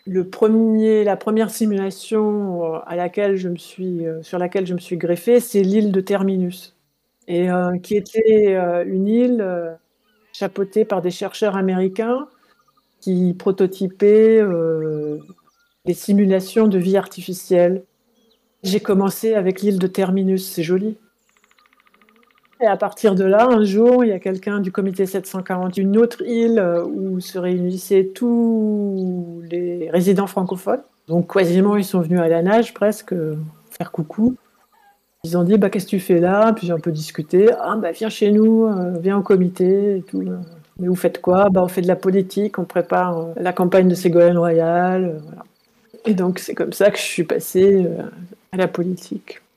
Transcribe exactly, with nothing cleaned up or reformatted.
le premier la première simulation, heu, à laquelle je me suis, heu, sur laquelle je me suis greffée, c'est l'île de Terminus et heu, qui était, heu, une île, heu, chapeautée par des chercheurs américains qui prototypaient, heu, des simulations de vie artificielle. J'ai commencé avec l'île de Terminus, c'est joli. Et à partir de là, un jour, il y a quelqu'un du comité sept cent quarante, une autre île, heu, où se réunissaient tous les résidents francophones. Donc quasiment, ils sont venus à la nage presque, heu, faire coucou. Ils ont dit: «Bah, qu'est-ce que tu fais là?» Puis j'ai un peu discuté: «Ah bah, viens chez nous, heu, viens au comité et tout, heu». «Mais vous faites quoi?» «Bah, on fait de la politique, on prépare, heu, la campagne de Ségolène Royal», heu, voilà. Et donc c'est comme ça que je suis passée, heu, à la politique.